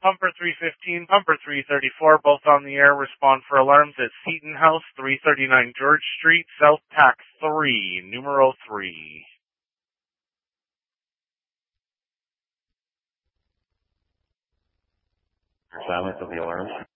Pumper 315, Pumper 334, both on the air. Respond for alarms at Seton House, 339 George Street, South Tax 3, numero 3. Silence of the alarms.